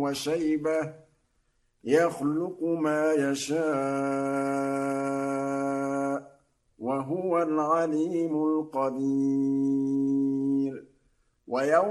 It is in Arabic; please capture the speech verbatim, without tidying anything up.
وشيبة يخلق ما يشاء وهو العليم القدير ويوم